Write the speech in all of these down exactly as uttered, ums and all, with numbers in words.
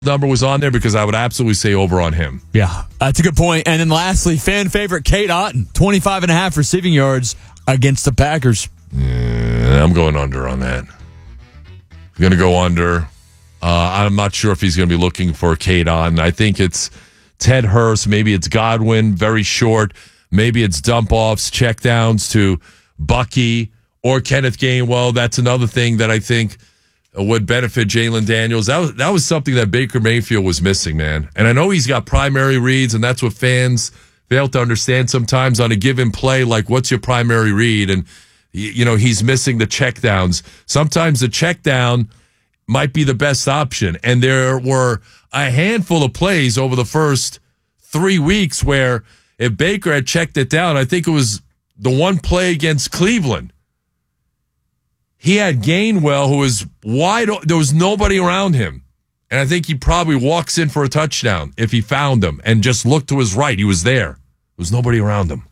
number was on there because I would absolutely say over on him. Yeah, that's a good point. And then lastly, fan favorite Kate Otten, twenty-five and a half receiving yards against the Packers. Yeah, I'm going under on that. I'm going to go under. Uh, I'm not sure if he's going to be looking for Kate Otten. I think it's Ted Hurst. Maybe it's Godwin, very short. Maybe it's dump-offs, checkdowns to Bucky or Kenneth Gainwell. That's another thing that I think would benefit Jalen Daniels. That was, that was something that Baker Mayfield was missing, man. And I know he's got primary reads, and that's what fans fail to understand sometimes on a given play, like what's your primary read? And, you know, he's missing the checkdowns. Sometimes the checkdown might be the best option. And there were a handful of plays over the first three weeks where if Baker had checked it down, I think it was the one play against Cleveland. He had Gainwell, who was wide open. There was nobody around him. And I think he probably walks in for a touchdown if he found him and just looked to his right. He was there. There was nobody around him.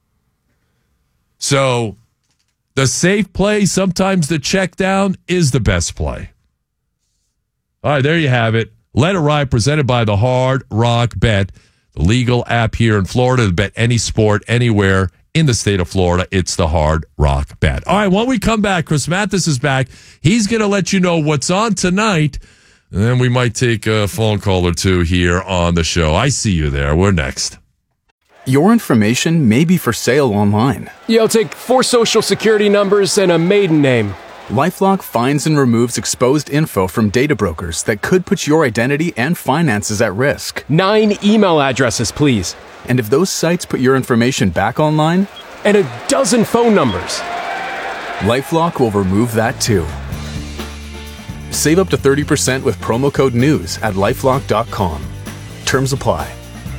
So the safe play, sometimes the check down is the best play. All right, there you have it. Let It Ride, presented by the Hard Rock Bet, the legal app here in Florida to bet any sport anywhere in the state of Florida. It's the Hard Rock Bet. All right, when we come back, Chris Mathis is back. He's going to let you know what's on tonight, and then we might take a phone call or two here on the show. I see you there. We're next. Your information may be for sale online. Yeah, I'll take four social security numbers and a maiden name. LifeLock finds and removes exposed info from data brokers that could put your identity and finances at risk. Nine email addresses, please. And if those sites put your information back online? And a dozen phone numbers. LifeLock will remove that too. Save up to thirty percent with promo code NEWS at lifelock dot com. Terms apply.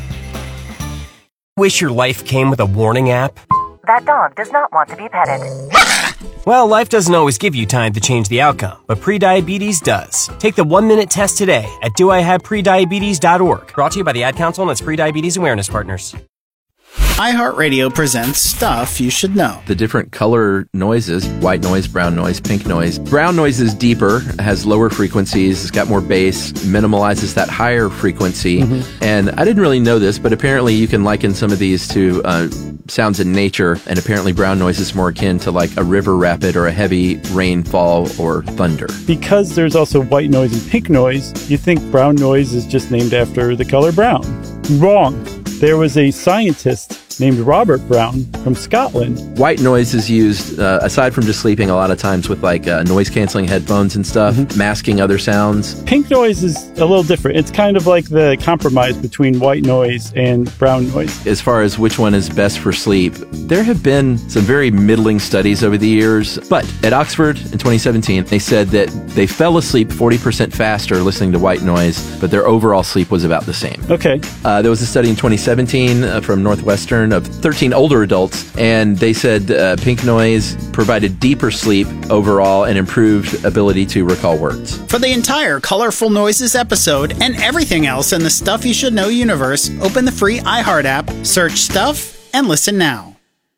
Wish your life came with a warning app? That dog does not want to be petted. Well, life doesn't always give you time to change the outcome, but prediabetes does. Take the one-minute test today at do I have prediabetes dot org. Brought to you by the Ad Council and its Prediabetes Awareness Partners. iHeartRadio presents Stuff You Should Know. The different color noises, white noise, brown noise, pink noise. Brown noise is deeper, has lower frequencies, it's got more bass, minimalizes that higher frequency. Mm-hmm. And I didn't really know this, but apparently you can liken some of these to uh, sounds in nature, and apparently brown noise is more akin to like a river rapid or a heavy rainfall or thunder. Because there's also white noise and pink noise, you think brown noise is just named after the color brown. Wrong. There was a scientist named Robert Brown from Scotland. White noise is used, uh, aside from just sleeping, a lot of times with like uh, noise-canceling headphones and stuff, mm-hmm. masking other sounds. Pink noise is a little different. It's kind of like the compromise between white noise and brown noise. As far as which one is best for sleep, there have been some very middling studies over the years, but at Oxford in twenty seventeen, they said that they fell asleep forty percent faster listening to white noise, but their overall sleep was about the same. Okay. Uh, there was a study in twenty seventeen uh, from Northwestern of thirteen older adults, and they said uh, pink noise provided deeper sleep overall and improved ability to recall words. For the entire Colorful Noises episode and everything else in the Stuff You Should Know universe, open the free iHeart app, search Stuff, and listen now.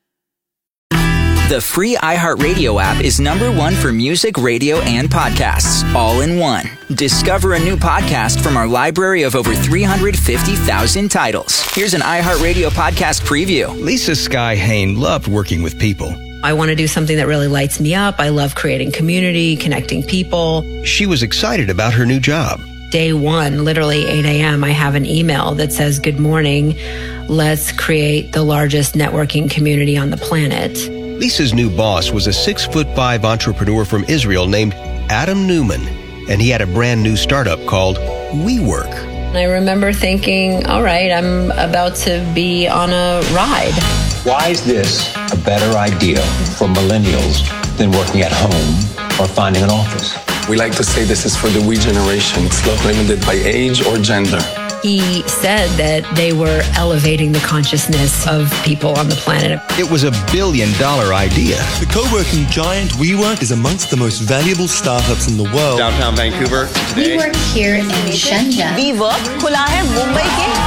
The free iHeartRadio app is number one for music, radio, and podcasts, all in one. Discover a new podcast from our library of over three hundred fifty thousand titles. Here's an iHeartRadio podcast preview. Lisa Sky Hain loved working with people. I want to do something that really lights me up. I love creating community, connecting people. She was excited about her new job. Day one, literally eight a.m., I have an email that says, "Good morning. Let's create the largest networking community on the planet." Lisa's new boss was a six foot five entrepreneur from Israel named Adam Newman, and he had a brand new startup called WeWork. I remember thinking, all right, I'm about to be on a ride. Why is this a better idea for millennials than working at home or finding an office? We like to say this is for the we generation. It's not limited by age or gender. He said that they were elevating the consciousness of people on the planet. It was a billion dollar idea. The co-working giant WeWork is amongst the most valuable startups in the world. Downtown Vancouver today. We work here in Shenzhen. WeWork खुला है मुंबई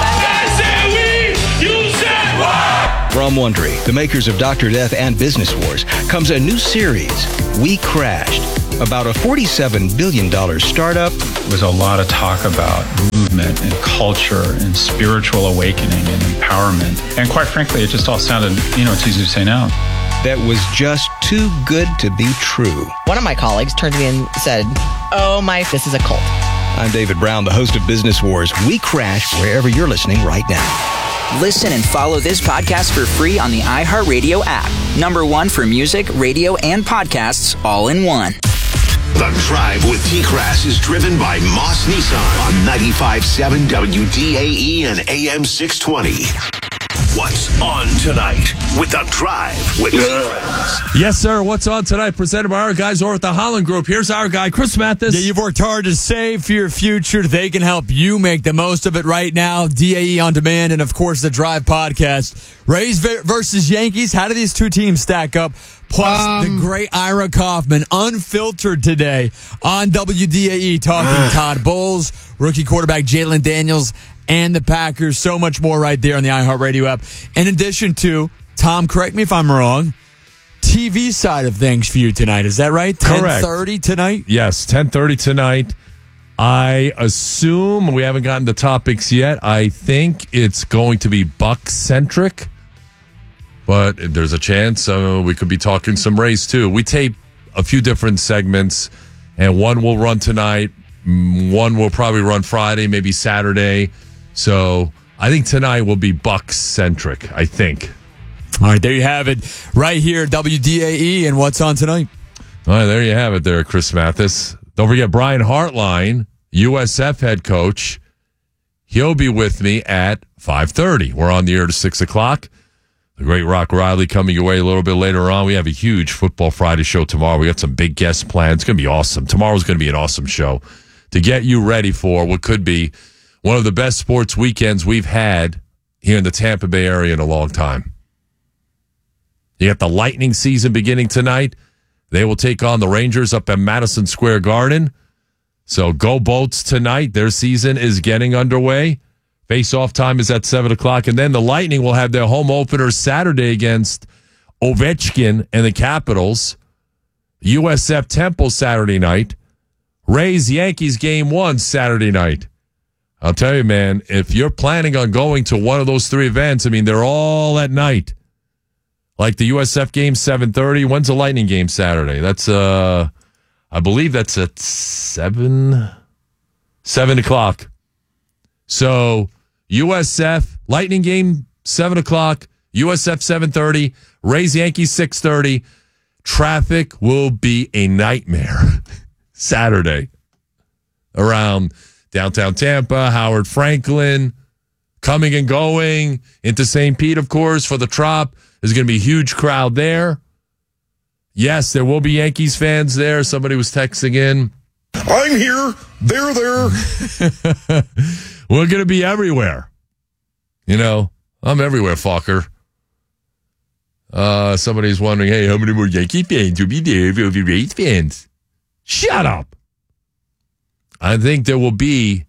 के. From Wondery, the makers of Doctor Death and Business Wars, comes a new series, We Crashed. about a forty-seven billion dollars startup. There was a lot of talk about movement and culture and spiritual awakening and empowerment. And quite frankly, it just all sounded, you know, it's easy to say now. That was just too good to be true. One of my colleagues turned to me and said, "Oh my, this is a cult." I'm David Brown, the host of Business Wars. We crash wherever you're listening right now. Listen and follow this podcast for free on the iHeartRadio app. Number one for music, radio, and podcasts all in one. The Drive with T-Crass is driven by Moss Nissan on ninety-five point seven W D A E and A M six twenty. What's on tonight with The Drive with T-Crass? Yes, sir. What's on tonight? Presented by our guys over at the Holland Group. Here's our guy, Chris Mathis. Yeah, you've worked hard to save for your future. They can help you make the most of it right now. D A E On Demand and, of course, the Drive podcast. Rays versus Yankees. How do these two teams stack up? Plus, um, the great Ira Kaufman, unfiltered today on W D A E, talking uh, Todd Bowles, rookie quarterback Jalen Daniels, and the Packers. So much more right there on the iHeartRadio app. In addition to, Tom, correct me if I'm wrong, T V side of things for you tonight. Is that right? Correct. ten thirty tonight? Yes, ten thirty tonight. I assume, we haven't gotten the topics yet, I think it's going to be Bucs-centric. But there's a chance uh, we could be talking some Rays, too. We tape a few different segments, and one will run tonight. One will probably run Friday, maybe Saturday. So I think tonight will be Bucs-centric, I think. All right, there you have it. Right here, W D A E, and what's on tonight? All right, there you have it there, Chris Mathis. Don't forget Brian Hartline, U S F head coach. He'll be with me at five thirty. We're on the air to six o'clock. The great Rock Riley coming your way a little bit later on. We have a huge Football Friday show tomorrow. We got some big guests planned. It's going to be awesome. Tomorrow's going to be an awesome show to get you ready for what could be one of the best sports weekends we've had here in the Tampa Bay area in a long time. You got the Lightning season beginning tonight. They will take on the Rangers up at Madison Square Garden. So go Bolts tonight. Their season is getting underway. Face-off time is at seven o'clock. And then the Lightning will have their home opener Saturday against Ovechkin and the Capitals. U S F Temple Saturday night. Rays Yankees game one Saturday night. I'll tell you, man, if you're planning on going to one of those three events, I mean, they're all at night. Like the U S F game, seven thirty. When's the Lightning game Saturday? That's, uh, I believe that's at seven, seven o'clock. So U S F, Lightning game, seven o'clock. U S F, seven thirty. Rays Yankees, six thirty. Traffic will be a nightmare Saturday around downtown Tampa, Howard Franklin, coming and going into Saint Pete, of course, for the Trop. There's going to be a huge crowd there. Yes, there will be Yankees fans there. Somebody was texting in. I'm here. They're there. We're going to be everywhere. You know, I'm everywhere, fucker. Uh, somebody's wondering, hey, how many more Yankee fans will be there if you'll be Rays fans? Shut up. I think there will be,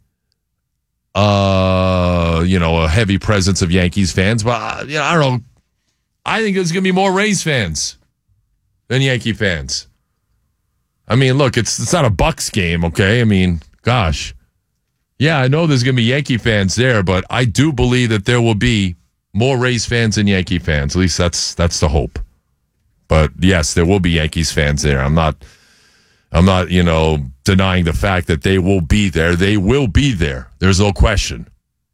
uh, you know, a heavy presence of Yankees fans, but uh, you know, I don't know. I think there's going to be more Rays fans than Yankee fans. I mean, look, it's it's not a Bucs game, okay? I mean, gosh. Yeah, I know there's going to be Yankee fans there, but I do believe that there will be more Rays fans than Yankee fans. At least that's that's the hope. But yes, there will be Yankees fans there. I'm not I'm not, you know, denying the fact that they will be there. They will be there. There's no question.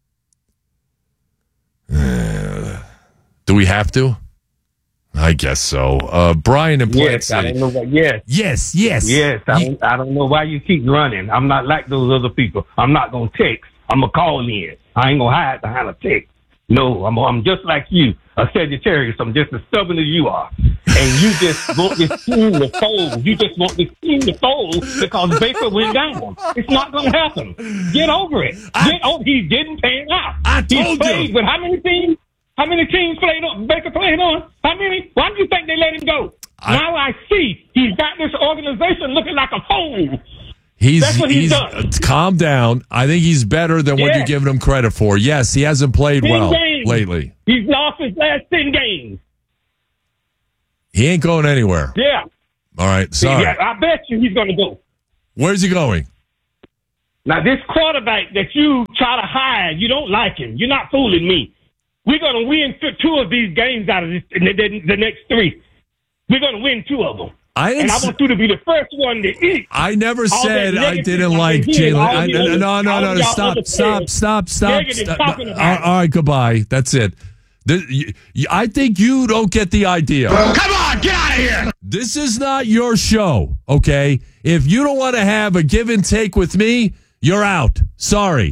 Uh, do we have to? I guess so. Uh, Brian and Plant Yes, City. I don't know why. Yes. Yes, yes. Yes, I don't, I don't know why you keep running. I'm not like those other people. I'm not going to text. I'm going to call in. I ain't going to hide behind a text. No, I'm I'm just like you, a Sagittarius. I'm just as stubborn as you are. And you just want this team to fold. You just want this team to fold because Baker went down. It's not going to happen. Get over it. I, Get over He didn't pan out. I He told played you. with how many teams? How many teams played on? Baker played on? How many? Why do you think they let him go? I, now I see he's got this organization looking like a fool. He's, That's what he's, he's done. uh, calm down. I think he's better than what Yes. you're giving him credit for. Yes, he hasn't played ten well games. lately. He's lost his last ten games. He ain't going anywhere. Yeah. All right, sorry. Yeah, I bet you he's going to go. Where's he going? Now, this quarterback that you try to hide, you don't like him. You're not fooling me. We're going to win two of these games out of this, the, the, the next three. We're going to win two of them. I and I want you to be the first one to eat. I never said I didn't like Jalen. No, no, no, no. Stop, stop, stop, stop. stop. All right, goodbye. That's it. I think you don't get the idea. Come on, get out of here. This is not your show, okay? If you don't want to have a give and take with me, you're out. Sorry.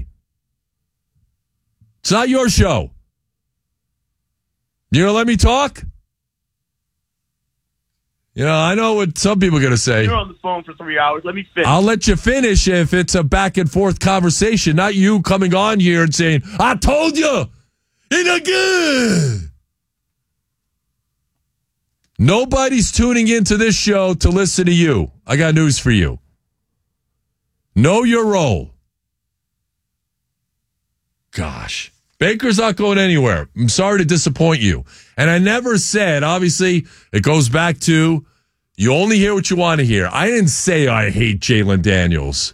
It's not your show. You going to let me talk? You know, I know what some people are going to say. You're on the phone for three hours. Let me finish. I'll let you finish if it's a back and forth conversation, not you coming on here and saying, I told you. It's not good. Nobody's tuning into this show to listen to you. I got news for you. Know your role. Gosh. Baker's not going anywhere. I'm sorry to disappoint you. And I never said, obviously, it goes back to you only hear what you want to hear. I didn't say I hate Jalen Daniels.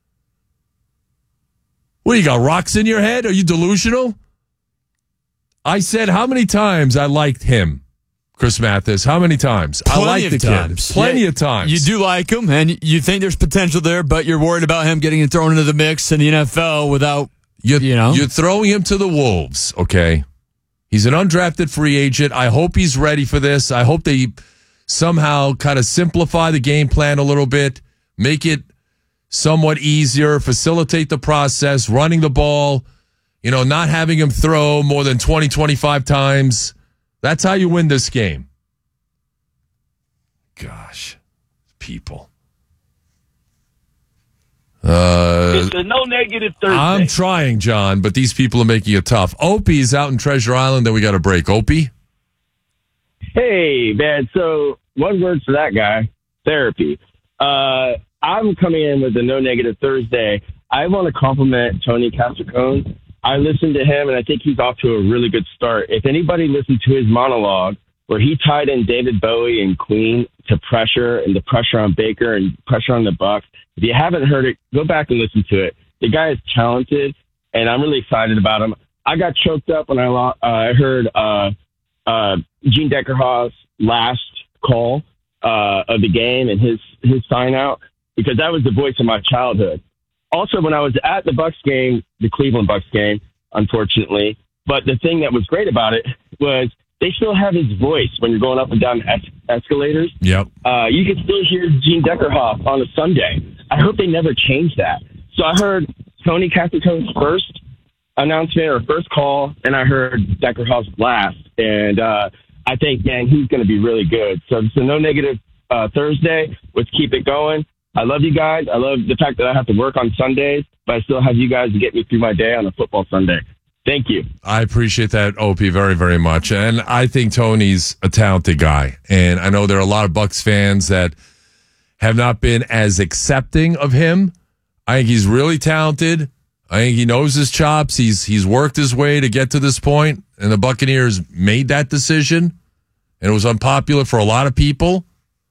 What, you got rocks in your head? Are you delusional? I said how many times I liked him, Chris Mathis. How many times? Plenty I like the times. kid. Plenty yeah, of times. You do like him, and you think there's potential there, but you're worried about him getting thrown into the mix in the N F L without, you, you know. You're throwing him to the wolves, okay? He's an undrafted free agent. I hope he's ready for this. I hope they somehow kind of simplify the game plan a little bit, make it somewhat easier, facilitate the process, running the ball, you know, not having him throw more than twenty, twenty-five times. That's how you win this game. Gosh, people. Uh, it's a no negative Thursday. I'm trying, John, but these people are making it tough. Opie's out in Treasure Island, then we got a break. Opie? Hey, man. So one word for that guy, therapy. Uh, I'm coming in with a no negative Thursday. I want to compliment Tony Castricone. I listened to him, and I think he's off to a really good start. If anybody listened to his monologue where he tied in David Bowie and Queen to pressure and the pressure on Baker and pressure on the Bucs, if you haven't heard it, go back and listen to it. The guy is talented, and I'm really excited about him. I got choked up when I uh, I heard uh, uh, Gene Deckerhoff's last call uh, of the game and his, his sign out, because that was the voice of my childhood. Also, when I was at the Bucs game, the Cleveland Bucs game, unfortunately, but the thing that was great about it was they still have his voice when you're going up and down es- escalators. Yep. Uh, you can still hear Gene Deckerhoff on a Sunday. I hope they never change that. So I heard Tony Castricone's first announcement or first call, and I heard Deckerhoff's last. And uh, I think, man, he's going to be really good. So it's a no negative uh, Thursday. Let's keep it going. I love you guys. I love the fact that I have to work on Sundays, but I still have you guys to get me through my day on a football Sunday. Thank you. I appreciate that, Opie, very, very much. And I think Tony's a talented guy. And I know there are a lot of Bucs fans that have not been as accepting of him. I think he's really talented. I think he knows his chops. He's he's worked his way to get to this point, and the Buccaneers made that decision, and it was unpopular for a lot of people.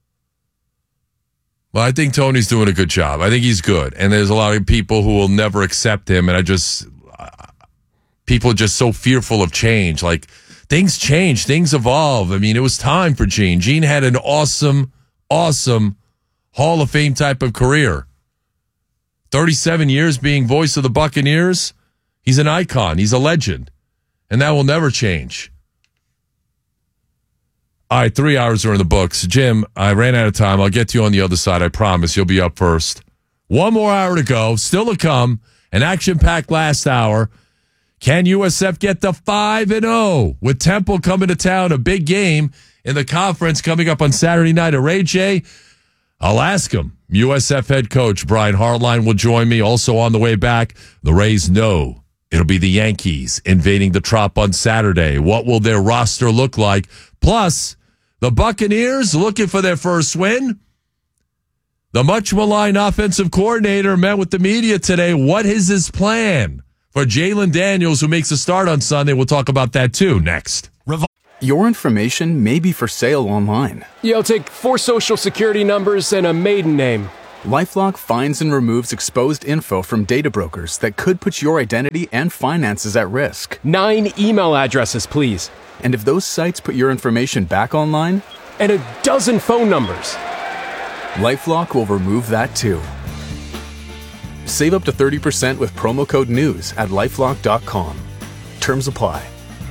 Well, I think Tony's doing a good job. I think he's good. And there's a lot of people who will never accept him. And I just, uh, people are just so fearful of change. Like, things change, things evolve. I mean, it was time for Gene. Gene had an awesome, awesome Hall of Fame type of career. thirty-seven years being voice of the Buccaneers. He's an icon. He's a legend. And that will never change. All right, three hours are in the books. Jim, I ran out of time. I'll get to you on the other side. I promise. You'll be up first. One more hour to go. Still to come. An action-packed last hour. Can U S F get to five and oh with Temple coming to town? A big game in the conference coming up on Saturday night at Ray J. I'll ask him. U S F head coach Brian Hartline will join me. Also on the way back, the Rays know it'll be the Yankees invading the Trop on Saturday. What will their roster look like? Plus, the Buccaneers looking for their first win. The much maligned offensive coordinator met with the media today. What is his plan for Jalen Daniels, who makes a start on Sunday? We'll talk about that too next. Your information may be for sale online. Yeah, I'll take four social security numbers and a maiden name. LifeLock finds and removes exposed info from data brokers that could put your identity and finances at risk. Nine email addresses, please. And if those sites put your information back online? And a dozen phone numbers. LifeLock will remove that too. Save up to thirty percent with promo code NEWS at lifelock dot com. Terms apply.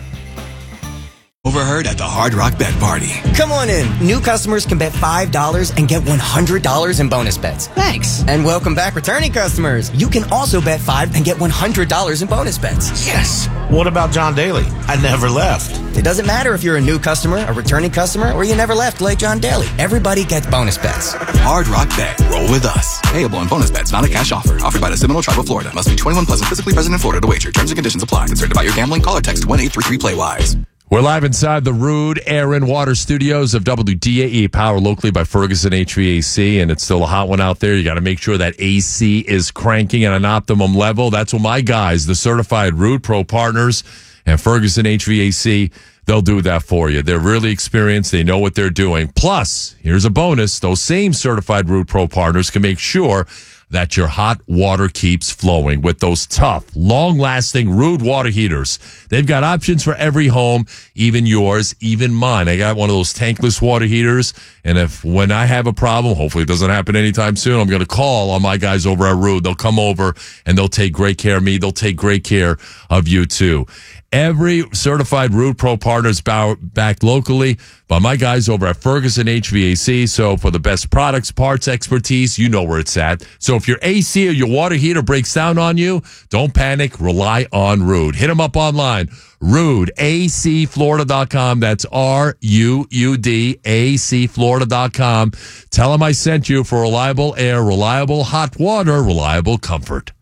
Overheard at the Hard Rock Bet Party. Come on in. New customers can bet five dollars and get one hundred dollars in bonus bets. Thanks. And welcome back, returning customers. You can also bet five and get one hundred dollars in bonus bets. Yes. What about John Daly? I never left. It doesn't matter if you're a new customer, a returning customer, or you never left like John Daly. Everybody gets bonus bets. Hard Rock Bet. Roll with us. Payable in bonus bets, not a cash offer. Offered by the Seminole Tribe of Florida. Must be twenty-one plus and physically present in Florida to wager. Terms and conditions apply. Concerned about your gambling? Call or text one eight three three play wise. We're live inside the Rude Air and Water Studios of W D A E, powered locally by Ferguson H V A C, and it's still a hot one out there. You got to make sure that A C is cranking at an optimum level. That's what my guys, the certified Rude Pro partners and Ferguson H V A C, they'll do that for you. They're really experienced. They know what they're doing. Plus, here's a bonus. Those same certified Rude Pro partners can make sure that your hot water keeps flowing with those tough, long-lasting Rude water heaters. They've got options for every home, even yours, even mine. I got one of those tankless water heaters, and if when I have a problem, hopefully it doesn't happen anytime soon, I'm going to call on my guys over at Rude. They'll come over, and they'll take great care of me. They'll take great care of you, too. Every certified Rude Pro partner is backed locally by my guys over at Ferguson H V A C. So for the best products, parts, expertise, you know where it's at. So if your A C or your water heater breaks down on you, don't panic. Rely on Rude. Hit them up online. Rude, A C Florida dot com. That's R U U D, A C Florida dot com. Tell them I sent you for reliable air, reliable hot water, reliable comfort.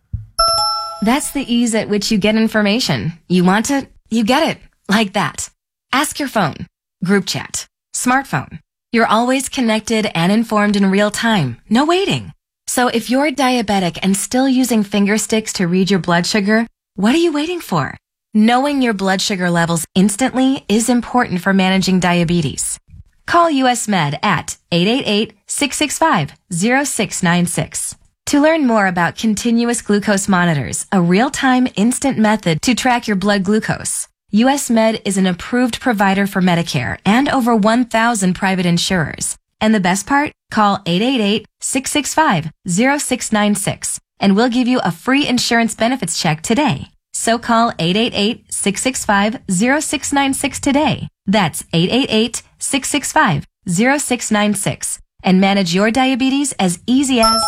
That's the ease at which you get information. You want it, you get it. Like that. Ask your phone. Group chat. Smartphone. You're always connected and informed in real time. No waiting. So if you're diabetic and still using finger sticks to read your blood sugar, what are you waiting for? Knowing your blood sugar levels instantly is important for managing diabetes. Call U S Med at eight eight eight, six six five, zero six nine six. To learn more about continuous glucose monitors, a real-time instant method to track your blood glucose, U S Med is an approved provider for Medicare and over one thousand private insurers. And the best part? Call eight eight eight, six six five, zero six nine six and we'll give you a free insurance benefits check today. So call eight eight eight, six six five, zero six nine six today. That's eight eight eight, six six five, zero six nine six and manage your diabetes as easy as...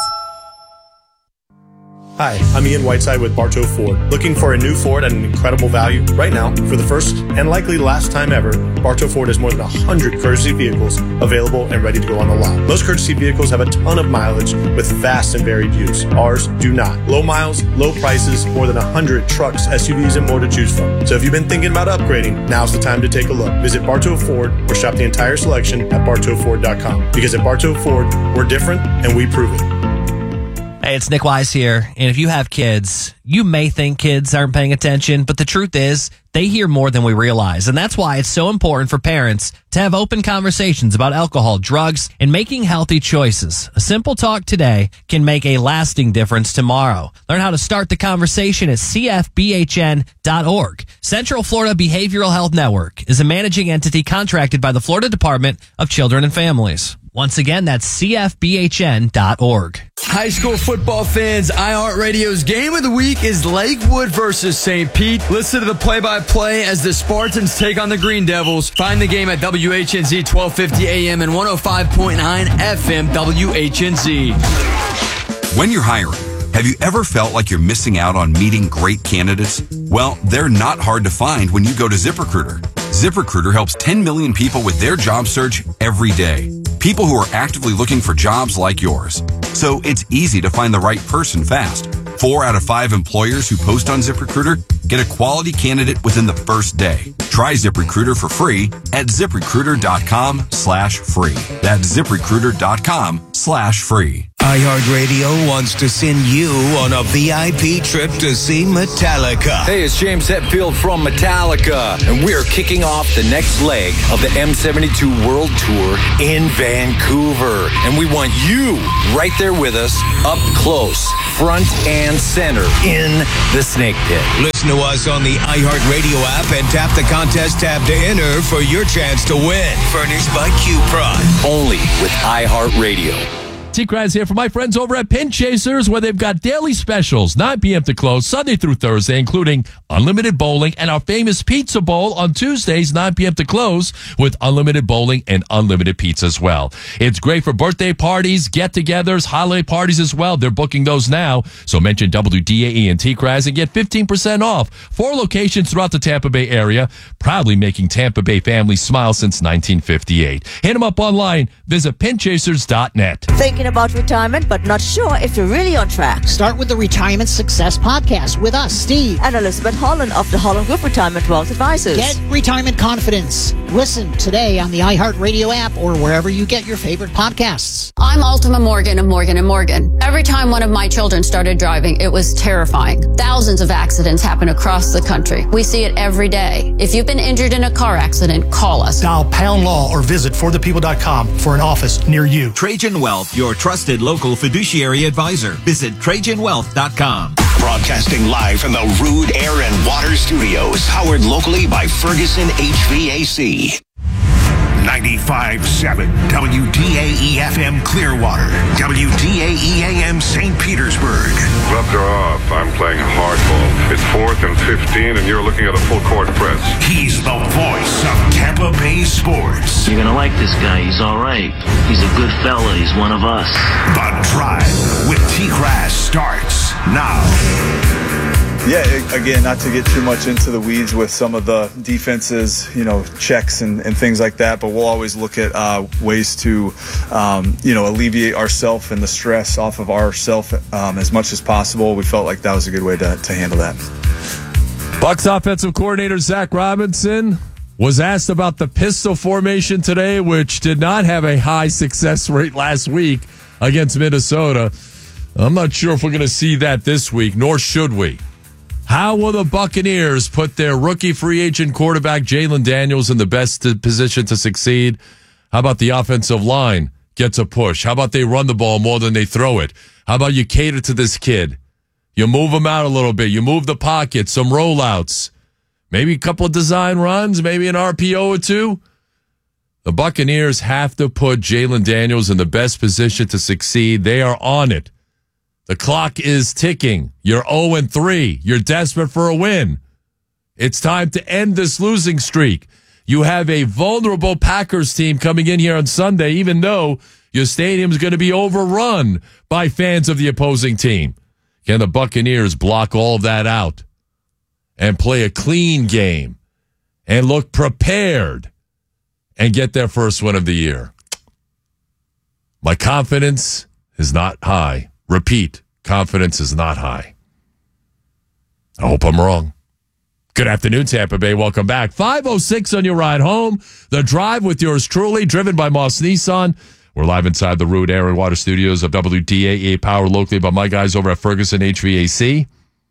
Hi, I'm Ian Whiteside with Bartow Ford. Looking for a new Ford at an incredible value? Right now, for the first and likely last time ever, Bartow Ford has more than one hundred courtesy vehicles available and ready to go on the lot. Most courtesy vehicles have a ton of mileage with vast and varied use. Ours do not. Low miles, low prices, more than one hundred trucks, S U Vs, and more to choose from. So if you've been thinking about upgrading, now's the time to take a look. Visit Bartow Ford or shop the entire selection at bartow ford dot com. Because at Bartow Ford, we're different and we prove it. Hey, it's Nick Wise here, and if you have kids, you may think kids aren't paying attention, but the truth is, they hear more than we realize, and that's why it's so important for parents to have open conversations about alcohol, drugs, and making healthy choices. A simple talk today can make a lasting difference tomorrow. Learn how to start the conversation at C F B H N dot org. Central Florida Behavioral Health Network is a managing entity contracted by the Florida Department of Children and Families. Once again, that's C F B H N dot org. High school football fans, iHeartRadio's game of the week is Lakewood versus Saint Pete. Listen to the play-by-play as the Spartans take on the Green Devils. Find the game at W H N Z twelve fifty A M and one oh five point nine F M W H N Z. When you're hiring, have you ever felt like you're missing out on meeting great candidates? Well, they're not hard to find when you go to ZipRecruiter. ZipRecruiter helps ten million people with their job search every day. People who are actively looking for jobs like yours. So it's easy to find the right person fast. Four out of five employers who post on ZipRecruiter get a quality candidate within the first day. Try ZipRecruiter for free at ZipRecruiter dot com slash free. That's ZipRecruiter dot com slash free. iHeartRadio wants to send you on a V I P trip to see Metallica. Hey, it's James Hetfield from Metallica, and we're kicking off the next leg of the M seventy-two World Tour in Vancouver. And we want you right there with us, up close, front and center, in the Snake Pit. Listen to us on the iHeartRadio app and tap the contest tab to enter for your chance to win. Furnished by Q-Prod. Only with iHeartRadio. T-Kraz here for my friends over at Pin Chasers, where they've got daily specials, nine p.m. to close, Sunday through Thursday, including unlimited bowling and our famous pizza bowl on Tuesdays, nine p.m. to close, with unlimited bowling and unlimited pizza as well. It's great for birthday parties, get-togethers, holiday parties as well. They're booking those now. So mention W D A E and T-Kraz and get fifteen percent off. Four locations throughout the Tampa Bay area, proudly making Tampa Bay families smile since nineteen fifty-eight. Hit them up online. Visit pin chasers dot net. Thinking about retirement but not sure if you're really on track? Start with the Retirement Success Podcast with us, Steve. And Elizabeth Holland of the Holland Group Retirement Wealth Advisors. Get retirement confidence. Listen today on the iHeartRadio app or wherever you get your favorite podcasts. I'm Ultima Morgan of Morgan and Morgan. Every time one of my children started driving, it was terrifying. Thousands of accidents happen across the country. We see it every day. If you've been injured in a car accident, call us. Dial Pound Law or visit for the people dot com for an office near you. Trajan Wealth, your trusted local fiduciary advisor. Visit Trajan Wealth dot com. Broadcasting live from the Rude Air and Water Studios, powered locally by Ferguson H V A C. ninety-five point seven W D A E F M Clearwater, W D A E A M Saint Petersburg. Gloves are off. I'm playing hardball. It's fourth and fifteen, and you're looking at a full court press. He's the voice of Tampa Bay sports. You're gonna like this guy. He's all right. He's a good fella. He's one of us. The Drive with T-Kraz starts now. Yeah, again, not to get too much into the weeds with some of the defenses, you know, checks and, and things like that, but we'll always look at uh, ways to, um, you know, alleviate ourself and the stress off of ourself um, as much as possible. We felt like that was a good way to, to handle that. Bucs offensive coordinator Zach Robinson was asked about the pistol formation today, which did not have a high success rate last week against Minnesota. I'm not sure if we're going to see that this week, nor should we. How will the Buccaneers put their rookie free agent quarterback Jalen Daniels in the best position to succeed? How about the offensive line gets a push? How about they run the ball more than they throw it? How about you cater to this kid? You move him out a little bit. You move the pocket, some rollouts, maybe a couple of design runs, maybe an R P O or two. The Buccaneers have to put Jalen Daniels in the best position to succeed. They are on it. The clock is ticking. You're oh and three. You're desperate for a win. It's time to end this losing streak. You have a vulnerable Packers team coming in here on Sunday, even though your stadium is going to be overrun by fans of the opposing team. Can the Buccaneers block all of that out and play a clean game and look prepared and get their first win of the year? My confidence is not high. Repeat, confidence is not high. I hope I'm wrong. Good afternoon, Tampa Bay. Welcome back. five oh six on your ride home. The Drive with yours truly, driven by Moss Nissan. We're live inside the Rude Air and Water Studios of W D A E, powered locally by my guys over at Ferguson H V A C.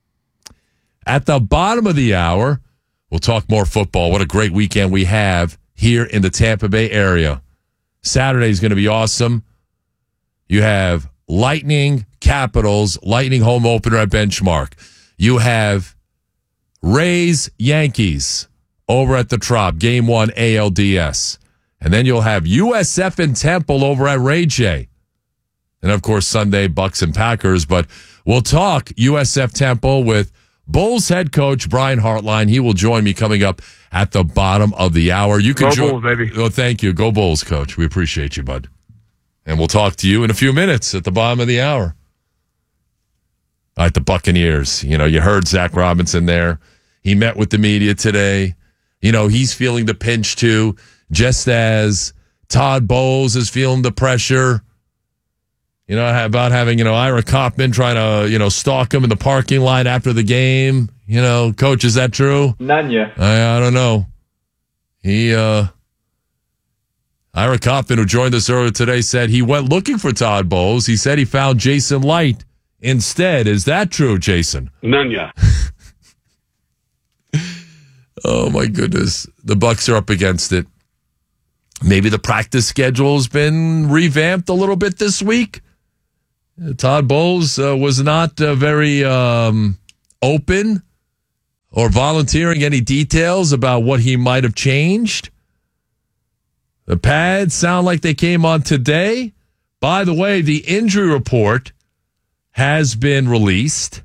At the bottom of the hour, we'll talk more football. What a great weekend we have here in the Tampa Bay area. Saturday is going to be awesome. You have Lightning Capitals, Lightning home opener at Benchmark. You have Rays Yankees over at the Trop, game one A L D S. And then you'll have U S F and Temple over at Ray J. And of course, Sunday, Bucks and Packers. But we'll talk U S F Temple with Bulls head coach Brian Hartline. He will join me coming up at the bottom of the hour. You can Go join. Bulls, baby. Oh, thank you. Go Bulls, coach. We appreciate you, bud. And we'll talk to you in a few minutes at the bottom of the hour. All right, the Buccaneers. You know, you heard Zach Robinson there. He met with the media today. You know, he's feeling the pinch too, just as Todd Bowles is feeling the pressure. You know, about having, you know, Ira Kaufman trying to, you know, stalk him in the parking lot after the game. You know, coach, is that true? None yet. I, I don't know. He, uh, Ira Kaufman, who joined us earlier today, said he went looking for Todd Bowles. He said he found Jason Light instead. Is that true, Jason? None yet. Oh, my goodness. The Bucks are up against it. Maybe the practice schedule has been revamped a little bit this week. Todd Bowles uh, was not uh, very um, open or volunteering any details about what he might have changed. The pads sound like they came on today. By the way, the injury report has been released.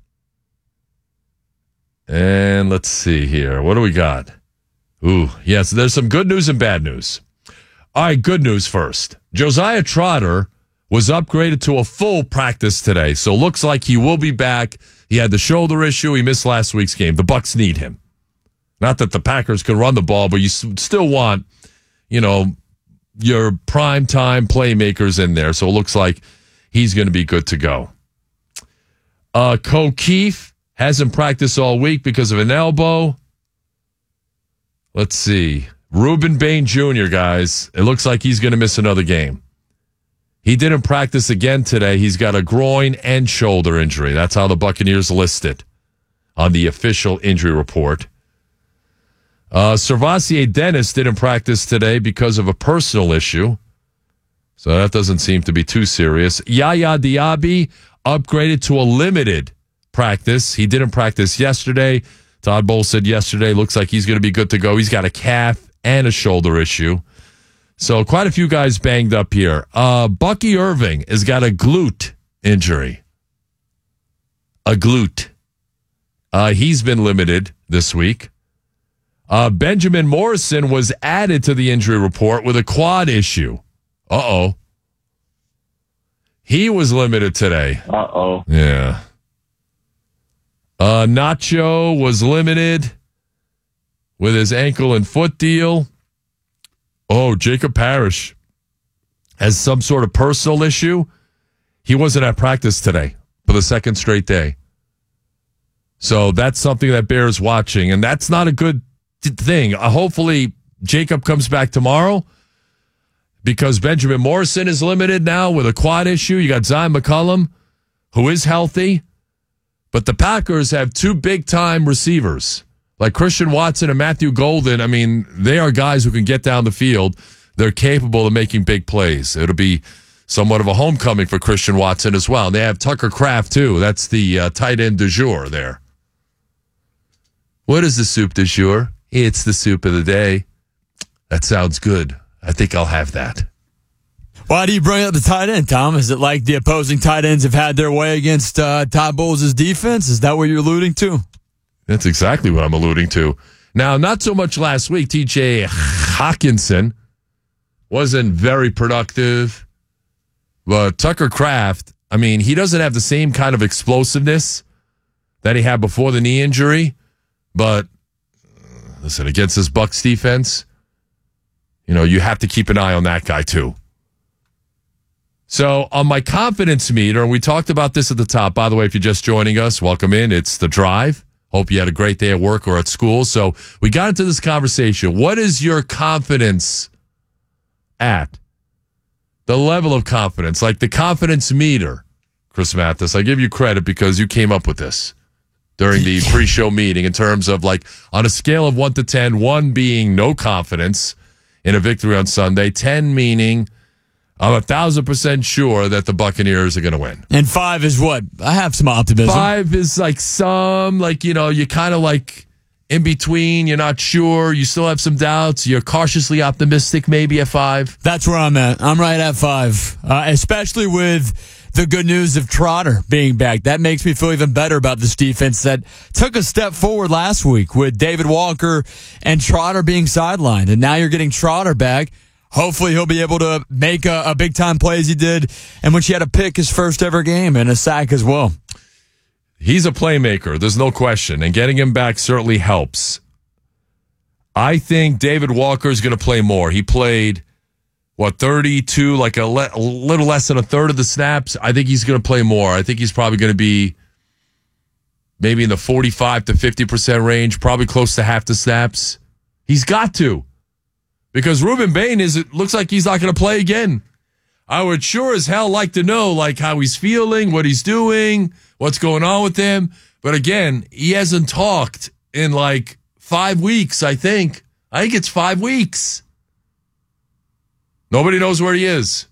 And let's see here. What do we got? Ooh, yes, there's some good news and bad news. All right, good news first. Josiah Trotter was upgraded to a full practice today, so looks like he will be back. He had the shoulder issue. He missed last week's game. The Bucks need him. Not that the Packers can run the ball, but you still want, you know, your primetime playmakers in there. So it looks like he's going to be good to go. Uh, Ko Keefe hasn't practiced all week because of an elbow. Let's see. Reuben Bain Junior, guys, it looks like he's going to miss another game. He didn't practice again today. He's got a groin and shoulder injury. That's how the Buccaneers list it on the official injury report. Uh, Servassier Dennis didn't practice today because of a personal issue. So that doesn't seem to be too serious. Yaya Diaby upgraded to a limited practice. He didn't practice yesterday. Todd Bowles said yesterday, looks like he's going to be good to go. He's got a calf and a shoulder issue. So quite a few guys banged up here. Uh, Bucky Irving has got a glute injury. A glute. Uh, he's been limited this week. Uh, Benjamin Morrison was added to the injury report with a quad issue. Uh-oh. He was limited today. Uh-oh. Yeah. Uh, Nacho was limited with his ankle and foot deal. Oh, Jacob Parrish has some sort of personal issue. He wasn't at practice today for the second straight day. So that's something that bears watching, and that's not a good thing. Uh, hopefully, Jacob comes back tomorrow because Benjamin Morrison is limited now with a quad issue. You got Zion McCollum, who is healthy, but the Packers have two big-time receivers like Christian Watson and Matthew Golden. I mean, they are guys who can get down the field. They're capable of making big plays. It'll be somewhat of a homecoming for Christian Watson as well. And they have Tucker Kraft, too. That's the uh, tight end du jour there. What is the soup du jour? It's the soup of the day. That sounds good. I think I'll have that. Why do you bring up the tight end, Tom? Is it like the opposing tight ends have had their way against uh, Todd Bowles' defense? Is that what you're alluding to? That's exactly what I'm alluding to. Now, not so much last week. T J Hawkinson wasn't very productive. But Tucker Kraft, I mean, he doesn't have the same kind of explosiveness that he had before the knee injury. But, listen, against this Bucs defense, you know, you have to keep an eye on that guy, too. So, on my confidence meter, and we talked about this at the top. By the way, if you're just joining us, welcome in. It's The Drive. Hope you had a great day at work or at school. So, we got into this conversation. What is your confidence at? The level of confidence, like the confidence meter. Chris Mathis, I give you credit because you came up with this during the pre-show meeting in terms of like on a scale of one to ten, one being no confidence in a victory on Sunday, ten meaning I'm a thousand percent sure that the Buccaneers are going to win. And five is what? I have some optimism. Five is like some, like, you know, you kind of like in between. You're not sure. You still have some doubts. You're cautiously optimistic maybe at five. That's where I'm at. I'm right at five, uh, especially with the good news of Trotter being back. That makes me feel even better about this defense that took a step forward last week with David Walker and Trotter being sidelined. And now you're getting Trotter back. Hopefully he'll be able to make a, a big-time play as he did, and when she had to pick his first ever game and a sack as well. He's a playmaker, there's no question, and getting him back certainly helps. I think David Walker is going to play more. He played, what, thirty-two, like a, le- a little less than a third of the snaps. I think he's going to play more. I think he's probably going to be maybe in the forty-five to fifty percent range, probably close to half the snaps. He's got to. Because Ruben Bain is, it looks like he's not going to play again. I would sure as hell like to know like how he's feeling, what he's doing, what's going on with him. But again, he hasn't talked in like five weeks, I think. I think it's five weeks. Nobody knows where he is.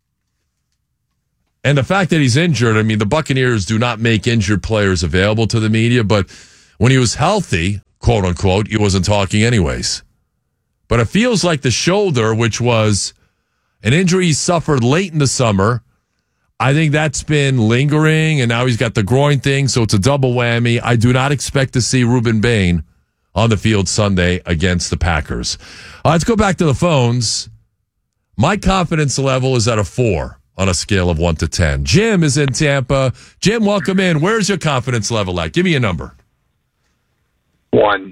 And the fact that he's injured, I mean, the Buccaneers do not make injured players available to the media, but when he was healthy, quote unquote, he wasn't talking anyways. But it feels like the shoulder, which was an injury he suffered late in the summer, I think that's been lingering, and now he's got the groin thing, so it's a double whammy. I do not expect to see Ruben Bain on the field Sunday against the Packers. Uh, let's go back to the phones. My confidence level is at a four on a scale of one to ten. Jim is in Tampa. Jim, welcome in. Where's your confidence level at? Give me a number. One.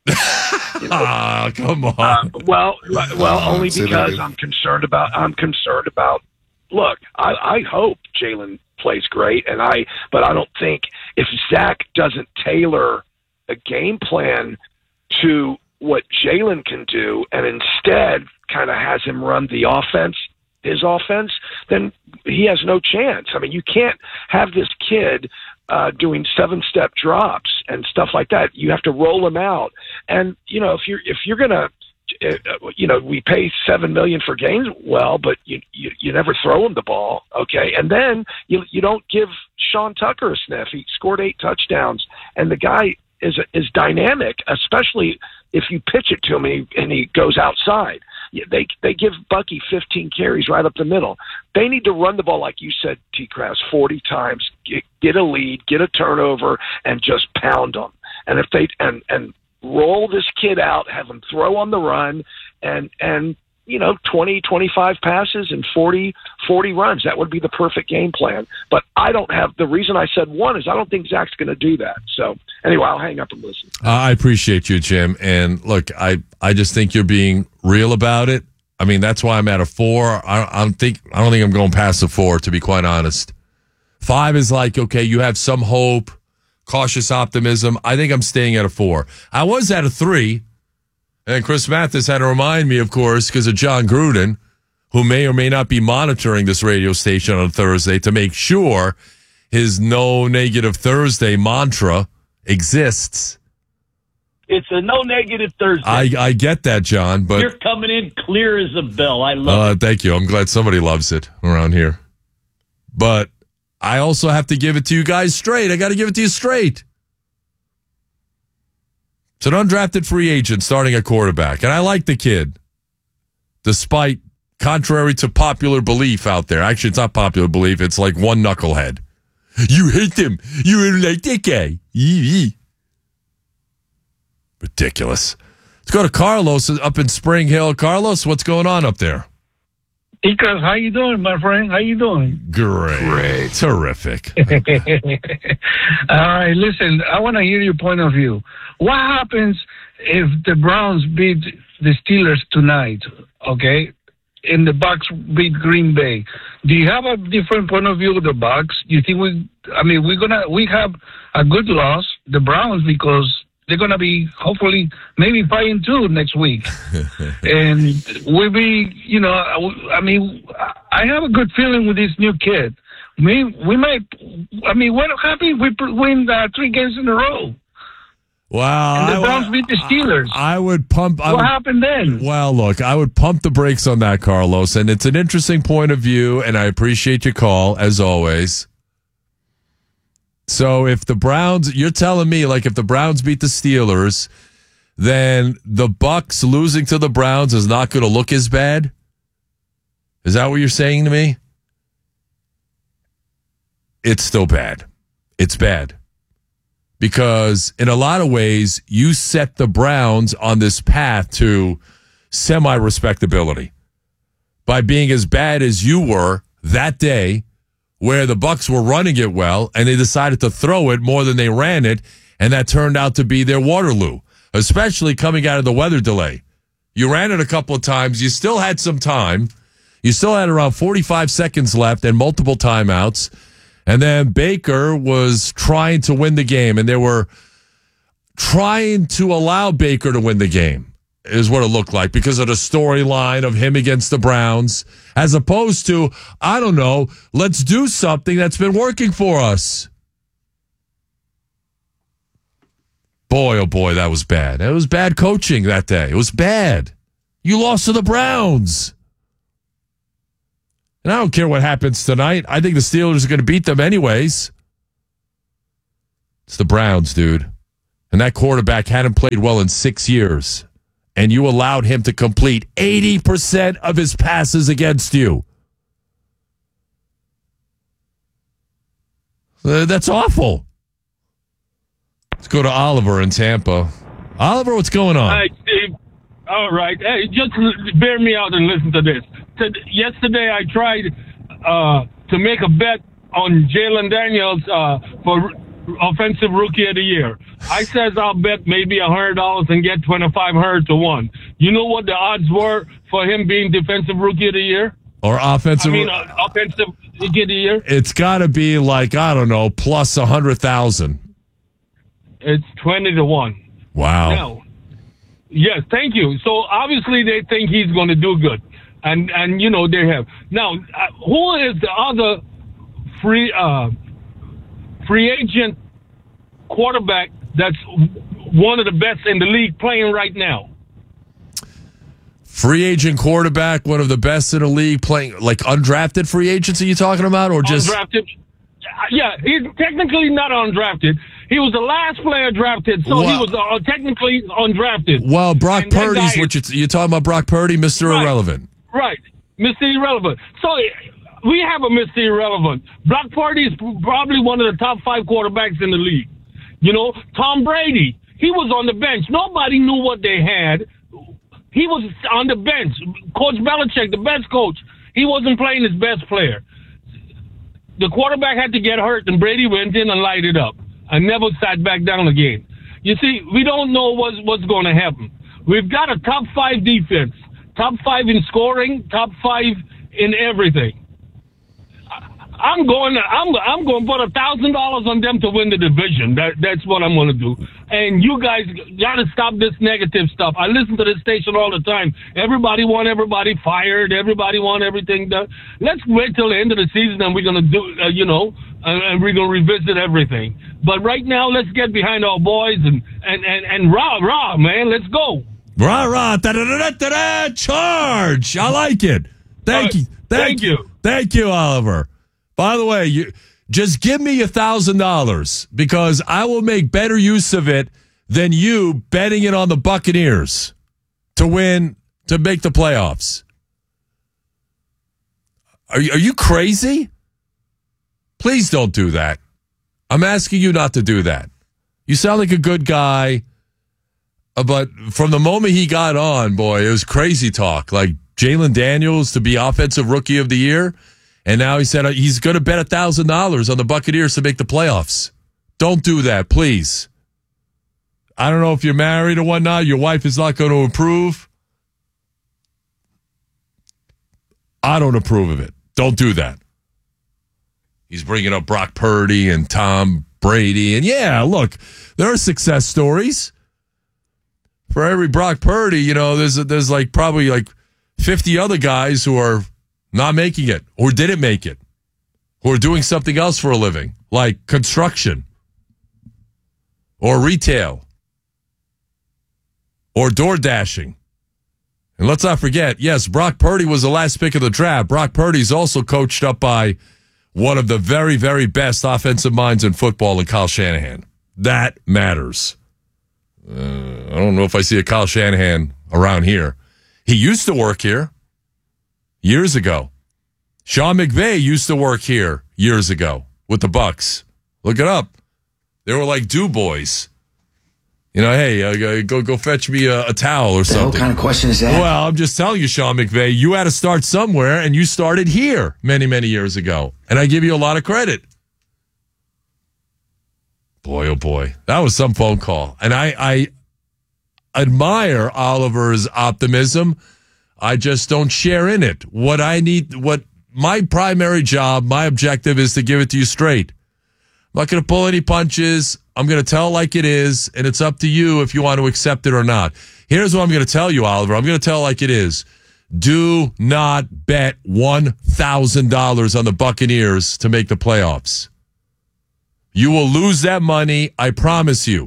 Ah, come on. Uh, well, well, Oh, only say that because again. I'm concerned about. I'm concerned about. Look, I, I hope Jalen plays great, and I. But I don't think if Zach doesn't tailor a game plan to what Jalen can do, and instead kind of has him run the offense, his offense, then he has no chance. I mean, you can't have this kid uh, doing seven-step drops and stuff like that. You have to roll him out. And, you know, if you're if you're going to, uh, you know, we pay seven million dollars for Gaineswell, but you, you you never throw him the ball, okay? And then you you don't give Sean Tucker a sniff. He scored eight touchdowns, and the guy is is dynamic, especially if you pitch it to him and he, and he goes outside. They they give Bucky fifteen carries right up the middle. They need to run the ball, like you said, T-Crass, forty times, get, get a lead, get a turnover, and just pound them. And if they and and roll this kid out, have him throw on the run, and and you know twenty, twenty-five passes and forty, forty runs. That would be the perfect game plan. But I don't have the reason I said one is I don't think Zach's going to do that. So anyway, I'll hang up and listen. Uh, I appreciate you, Jim. And look, I, I just think you're being real about it. I mean, that's why I'm at a four. I, I don't think I don't think I'm going past a four, to be quite honest. Five is like, okay, you have some hope, cautious optimism. I think I'm staying at a four. I was at a three, and Chris Mathis had to remind me, of course, because of John Gruden, who may or may not be monitoring this radio station on Thursday to make sure his no negative Thursday mantra exists. It's a no negative Thursday. I, I get that, John, but You're coming in clear as a bell. I love uh, it. thank you. I'm glad somebody loves it around here. But I also have to give it to you guys straight. I got to give it to you straight. It's an undrafted free agent starting at quarterback, and I like the kid, despite contrary to popular belief out there. Actually, it's not popular belief. It's like one knucklehead. You hate him. You don't like that guy. Yee-yee. Ridiculous. Let's go to Carlos up in Spring Hill. Carlos, what's going on up there? Icas, how you doing, my friend? How you doing? Great. Great. Terrific. All right, listen, I want to hear your point of view. What happens if the Browns beat the Steelers tonight, okay, and the Bucs beat Green Bay? Do you have a different point of view of the Bucs? Do you think we, I mean, we're going to, we have a good loss, the Browns, because they're going to be, hopefully, maybe five and two next week. And we'll be, you know, I mean, I have a good feeling with this new kid. We, we might, I mean, what happens if we win uh, three games in a row? Wow. And the I Browns would- beat the Steelers. I would pump. I What would- happened then? Well, look, I would pump the brakes on that, Carlos, and it's an interesting point of view, and I appreciate your call, as always. So if the Browns, you're telling me, like, if the Browns beat the Steelers, then the Bucs losing to the Browns is not going to look as bad? Is that what you're saying to me? It's still bad. It's bad. Because in a lot of ways, you set the Browns on this path to semi-respectability by being as bad as you were that day, where the Bucs were running it well and they decided to throw it more than they ran it, and that turned out to be their Waterloo, especially coming out of the weather delay. You ran it a couple of times. You still had some time. You still had around forty-five seconds left and multiple timeouts. And then Baker was trying to win the game, and they were trying to allow Baker to win the game. is what it looked like because of the storyline of him against the Browns, as opposed to, I don't know, let's do something that's been working for us. Boy, oh boy, that was bad. It was bad coaching that day. It was bad. You lost to the Browns. And I don't care what happens tonight. I think the Steelers are going to beat them anyways. It's the Browns, dude. And that quarterback hadn't played well in six years. And you allowed him to complete eighty percent of his passes against you. Uh, that's awful. Let's go to Oliver in Tampa. Oliver, what's going on? Hi, Steve. All right. Hey, just bear me out and listen to this. Yesterday, I tried uh, to make a bet on Jalen Daniels uh, for Offensive Rookie of the Year. I says I'll bet maybe one hundred dollars and get twenty-five hundred to one. You know what the odds were for him being Defensive Rookie of the Year? Or Offensive I mean, uh, Offensive Rookie of the Year? It's got to be like, I don't know, plus one hundred thousand. It's twenty to one. Wow. Now, yes, thank you. So obviously they think he's going to do good. And, and you know, they have. Now, uh, who is the other free uh, free agent quarterback that's one of the best in the league playing right now? Free agent quarterback, one of the best in the league playing, like undrafted free agents are you talking about? Or just undrafted? Yeah, he's technically not undrafted. He was the last player drafted, so well, he was uh, technically undrafted. Well, Brock And that Purdy's guy what you you're talking about. Brock Purdy, Mister Right. Irrelevant. Right, Mister Irrelevant. So we have a Mister Irrelevant. Brock Purdy is probably one of the top five quarterbacks in the league. You know, Tom Brady, he was on the bench. Nobody knew what they had. He was on the bench. Coach Belichick, the best coach, he wasn't playing his best player. The quarterback had to get hurt, and Brady went in and lighted up and never sat back down again. You see, we don't know what's, what's going to happen. We've got a top five defense, top five in scoring, top five in everything. I'm going. To, I'm. I'm going to put a thousand dollars on them to win the division. That, that's what I'm going to do. And you guys got to stop this negative stuff. I listen to this station all the time. Everybody want everybody fired. Everybody want everything done. Let's wait till the end of the season, and we're going to do. Uh, you know, and, and we're going to revisit everything. But right now, let's get behind our boys and and and, and rah rah, man. Let's go. Rah rah, da da da da da. Charge! I like it. Thank right. you. Thank, Thank you. you. Thank you, Oliver. By the way, you just give me a thousand dollars because I will make better use of it than you betting it on the Buccaneers to win, to make the playoffs. Are you, are you crazy? Please don't do that. I'm asking you not to do that. You sound like a good guy, but from the moment he got on, boy, it was crazy talk. Like Jalen Daniels to be Offensive Rookie of the Year. And now he said he's going to bet one thousand dollars on the Buccaneers to make the playoffs. Don't do that, please. I don't know if you're married or whatnot. Your wife is not going to approve. I don't approve of it. Don't do that. He's bringing up Brock Purdy and Tom Brady. And yeah, look, there are success stories. For every Brock Purdy, you know, there's there's like probably like fifty other guys who are not making it, or didn't make it, who are doing something else for a living, like construction, or retail, or door dashing. And let's not forget, yes, Brock Purdy was the last pick of the draft. Brock Purdy's also coached up by one of the very, very best offensive minds in football in Kyle Shanahan. That matters. Uh, I don't know if I see a Kyle Shanahan around here. He used to work here. Years ago. Sean McVay used to work here years ago with the Bucks. Look it up. They were like do boys. You know, hey, uh, go go fetch me a, a towel or something. What kind of question is that? Well, I'm just telling you, Sean McVay, you had to start somewhere, and you started here many, many years ago. And I give you a lot of credit. Boy, oh boy. That was some phone call. And I, I admire Oliver's optimism. I just don't share in it. What I need, what my primary job, my objective is to give it to you straight. I'm not going to pull any punches. I'm going to tell like it is, and it's up to you if you want to accept it or not. Here's what I'm going to tell you, Oliver. I'm going to tell like it is. Do not bet one thousand dollars on the Buccaneers to make the playoffs. You will lose that money, I promise you.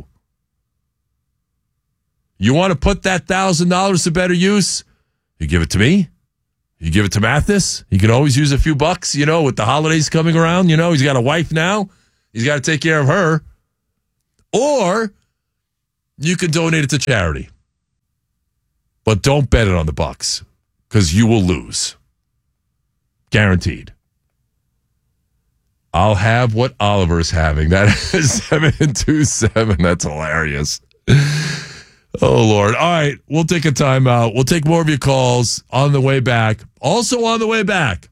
You want to put that one thousand dollars to better use? You give it to me. You give it to Mathis. He can always use a few bucks, you know, with the holidays coming around. You know, he's got a wife now. He's got to take care of her. Or you can donate it to charity. But don't bet it on the Bucs because you will lose. Guaranteed. I'll have what Oliver's having. That is seven two seven. That's hilarious. Oh, Lord. All right. We'll take a timeout. We'll take more of your calls on the way back. Also on the way back,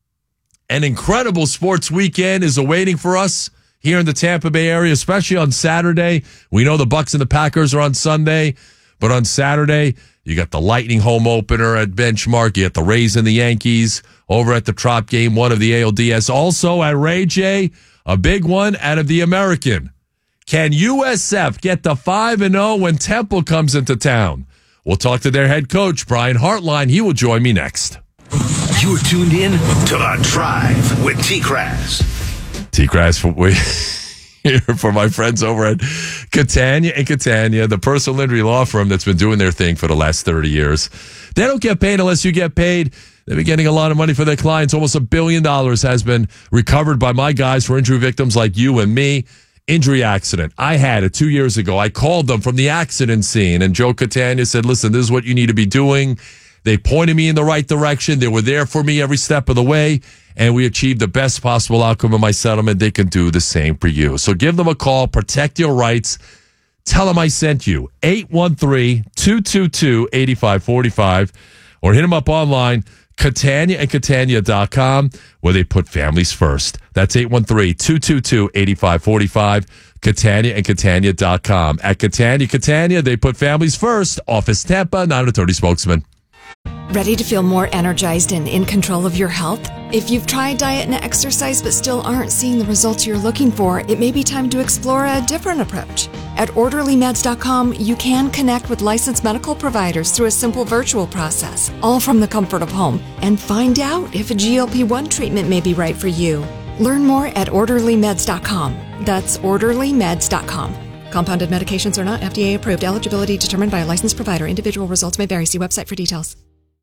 an incredible sports weekend is awaiting for us here in the Tampa Bay area, especially on Saturday. We know the Bucs and the Packers are on Sunday, but on Saturday, you got the Lightning home opener at Benchmark. You got the Rays and the Yankees over at the Trop game, one of the A L D S. Also at Ray J, a big one out of the American. Can U S F get the five and oh when Temple comes into town? We'll talk to their head coach, Brian Hartline. He will join me next. You're tuned in to The Drive with T-Crass. T-Crass for, here for my friends over at Catania and Catania, the personal injury law firm that's been doing their thing for the last thirty years. They don't get paid unless you get paid. They've been getting a lot of money for their clients. Almost a billion dollars has been recovered by my guys for injury victims like you and me. Injury accident. I had it two years ago. I called them from the accident scene, and Joe Catania said, listen, this is what you need to be doing. They pointed me in the right direction. They were there for me every step of the way, and we achieved the best possible outcome of my settlement. They can do the same for you. So give them a call. Protect your rights. Tell them I sent you. eight one three, two two two, eight five four five or hit them up online, Catania and Catania dot com, where they put families first. That's eight one three, two two two, eight five four five, Catania and Catania dot com. At Catania, Catania, they put families first. Office Tampa, nine attorney spokesman. Ready to feel more energized and in control of your health? If you've tried diet and exercise but still aren't seeing the results you're looking for, it may be time to explore a different approach. At orderly meds dot com, you can connect with licensed medical providers through a simple virtual process, all from the comfort of home, and find out if a G L P one treatment may be right for you. Learn more at orderly meds dot com. That's orderly meds dot com. Compounded medications are not F D A approved. Eligibility determined by a licensed provider. Individual results may vary. See website for details.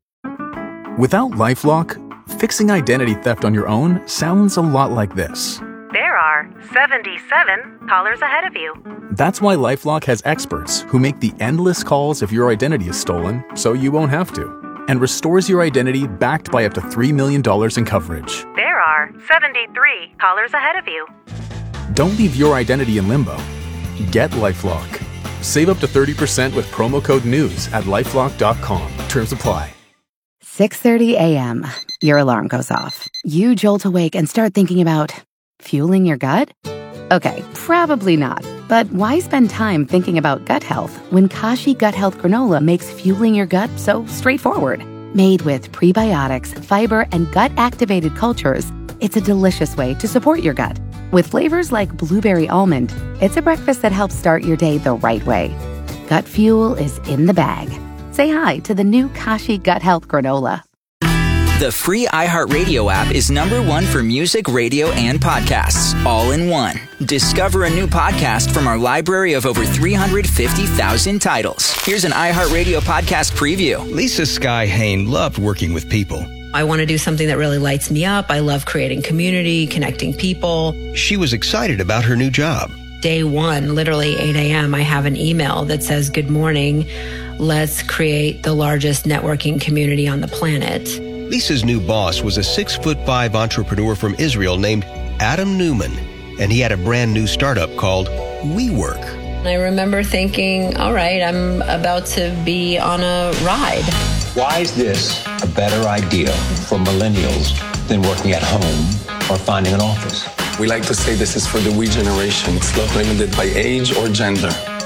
Without LifeLock, fixing identity theft on your own sounds a lot like this. There are seventy-seven callers ahead of you. That's why LifeLock has experts who make the endless calls if your identity is stolen, so you won't have to, and restores your identity backed by up to three million dollars in coverage. There are seventy-three callers ahead of you. Don't leave your identity in limbo. Get LifeLock. Save up to thirty percent with promo code NEWS at lifelock dot com. Terms apply. six thirty a.m. Your alarm goes off. You jolt awake and start thinking about fueling your gut? Okay, probably not. But why spend time thinking about gut health when Kashi Gut Health Granola makes fueling your gut so straightforward? Made with prebiotics, fiber, and gut-activated cultures, it's a delicious way to support your gut. With flavors like blueberry almond, it's a breakfast that helps start your day the right way. Gut fuel is in the bag. Say hi to the new Kashi Gut Health Granola. The free iHeartRadio app is number one for music, radio, and podcasts, all in one. Discover a new podcast from our library of over three hundred fifty thousand titles. Here's an iHeartRadio podcast preview. Lisa Sky Hain loved working with people. I want to do something that really lights me up. I love creating community, connecting people. She was excited about her new job. Day one, literally eight a.m., I have an email that says, good morning. Let's create the largest networking community on the planet. Lisa's new boss was a six foot five entrepreneur from Israel named Adam Newman, and he had a brand new startup called WeWork. I remember thinking, all right, I'm about to be on a ride. Why is this a better idea for millennials than working at home or finding an office? We like to say this is for the we generation. It's not limited by age or gender.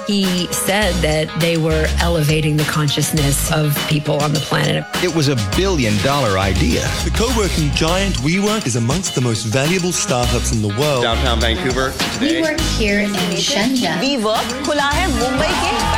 He said that they were elevating the consciousness of people on the planet. It was a billion dollar idea. The co-working giant WeWork is amongst the most valuable startups in the world. Downtown Vancouver. We work here in Shenzhen. WeWork खुला है मुंबई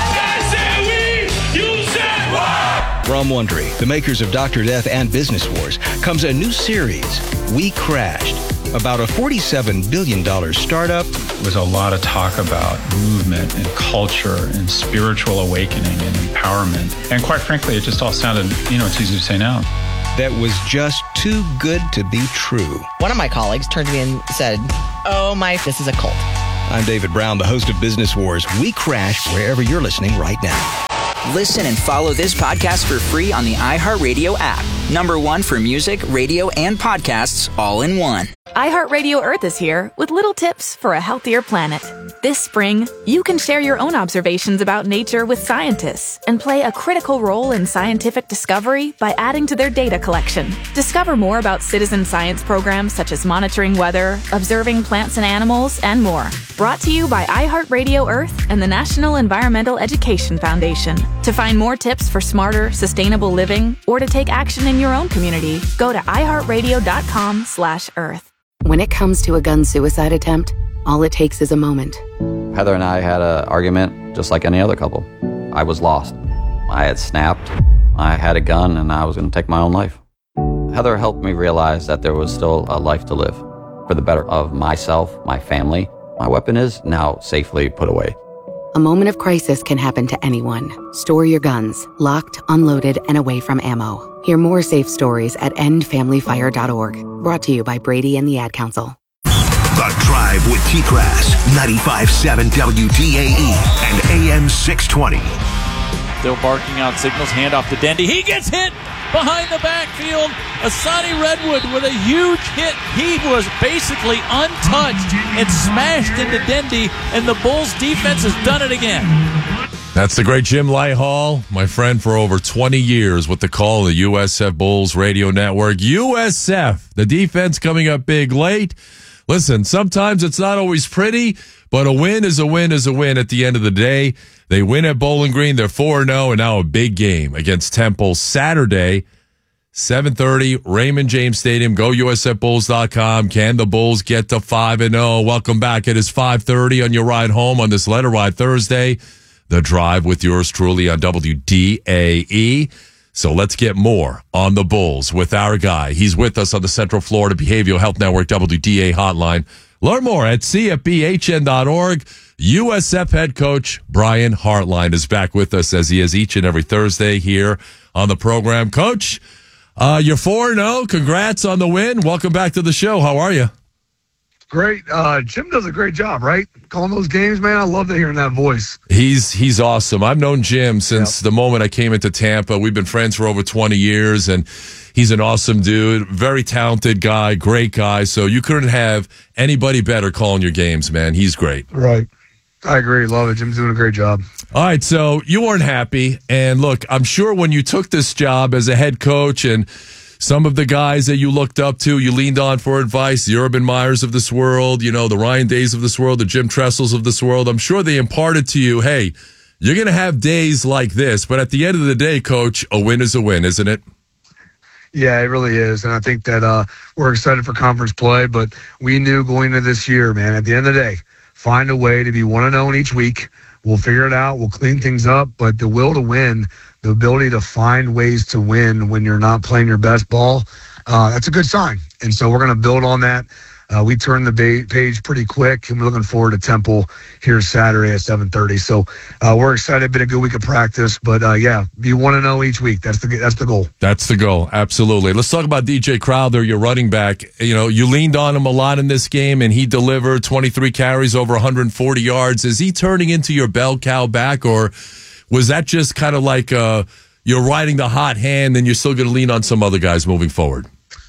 के From Wondery, the makers of Doctor Death and Business Wars, comes a new series, We Crashed, about a forty-seven billion dollars startup. There was a lot of talk about movement and culture and spiritual awakening and empowerment. And quite frankly, it just all sounded, you know, it's easy to say now. That was just too good to be true. One of my colleagues turned to me and said, oh my, this is a cult. I'm David Brown, the host of Business Wars. We Crash wherever you're listening right now. Listen and follow this podcast for free on the iHeartRadio app. Number one for music, radio, and podcasts all in one. iHeartRadio Earth is here with little tips for a healthier planet. This spring, you can share your own observations about nature with scientists and play a critical role in scientific discovery by adding to their data collection. Discover more about citizen science programs such as monitoring weather, observing plants and animals, and more. Brought to you by iHeartRadio Earth and the National Environmental Education Foundation. To find more tips for smarter, sustainable living or to take action in your own community, go to iHeartRadio.com slash Earth. When it comes to a gun suicide attempt, all it takes is a moment. Heather and I had an argument just like any other couple. I was lost. I had snapped. I had a gun and I was going to take my own life. Heather helped me realize that there was still a life to live for the better of myself, my family. My weapon is now safely put away. A moment of crisis can happen to anyone. Store your guns, locked, unloaded, and away from ammo. Hear more safe stories at end family fire dot org. Brought to you by Brady and the Ad Council. The Drive with T-Crass, ninety-five point seven W D A E and A M six twenty. Still barking out signals, handoff to Dendy. He gets hit behind the backfield. Asani Redwood with a huge hit. He was basically untouched and smashed into Dendy, and the Bulls defense has done it again. That's the great Jim Lighthall, my friend for over twenty years with the call of the U S F Bulls Radio Network. U S F, the defense coming up big late. Listen, sometimes it's not always pretty, but a win is a win is a win at the end of the day. They win at Bowling Green. They're four and oh, and now a big game against Temple Saturday, seven thirty, Raymond James Stadium. Go U S F Bulls dot com. Can the Bulls get to five and oh? Welcome back. It is five thirty on your ride home on this Letter Ride Thursday. The Drive with yours truly on W D A E. So let's get more on the Bulls with our guy. He's with us on the Central Florida Behavioral Health Network W D A hotline. Learn more at C F B H N dot org. U S F head coach Brian Hartline is back with us as he is each and every Thursday here on the program. Coach, uh, you're four and oh. Congrats on the win. Welcome back to the show. How are you? Great. Uh, Jim does a great job, right? Calling those games, man. I love to hearing that voice. He's he's awesome. I've known Jim since yep. the moment I came into Tampa. We've been friends for over twenty years, and he's an awesome dude. Very talented guy, great guy. So you couldn't have anybody better calling your games, man. He's great. Right. I agree. Love it. Jim's doing a great job. All right, so you weren't happy. And look, I'm sure when you took this job as a head coach and some of the guys that you looked up to, you leaned on for advice, the Urban Meyers of this world, you know, the Ryan Days of this world, the Jim Tressels of this world, I'm sure they imparted to you, hey, you're going to have days like this. But at the end of the day, Coach, a win is a win, isn't it? Yeah, it really is. And I think that uh, we're excited for conference play, but we knew going into this year, man, at the end of the day, find a way to be one and oh in each week. We'll figure it out. We'll clean things up. But the will to win, the ability to find ways to win when you're not playing your best ball, uh, that's a good sign. And so we're going to build on that. Uh, we turned the ba- page pretty quick, and we're looking forward to Temple here Saturday at seven thirty. So uh, we're excited. Been a good week of practice, but uh, yeah, be one and zero each week. That's the that's the goal. That's the goal. Absolutely. Let's talk about D J Crowder, your running back. You know, you leaned on him a lot in this game, and he delivered twenty-three carries, over one hundred forty yards. Is he turning into your bell cow back, or was that just kind of like uh, you're riding the hot hand, and you're still going to lean on some other guys moving forward?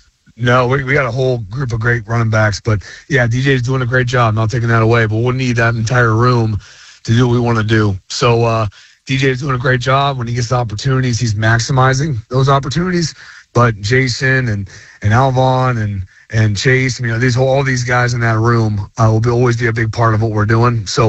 No, we we got a whole group of great running backs, but yeah, D J's doing a great job. Not taking that away, but we'll need that entire room to do what we want to do. So uh, D J's doing a great job. When he gets the opportunities, he's maximizing those opportunities. But Jason and and Alvon and and Chase, you know, these all these guys in that room uh, will be, always be a big part of what we're doing. So